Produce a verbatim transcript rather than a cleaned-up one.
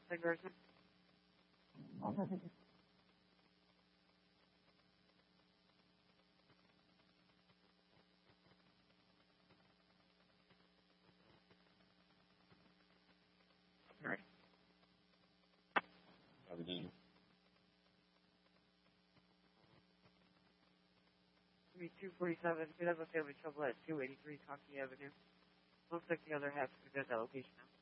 Say Gerson. Right. Everything. two forty-seven. Could have a family trouble at two eighty-three Cockney Avenue. Looks like the other half is at that location now.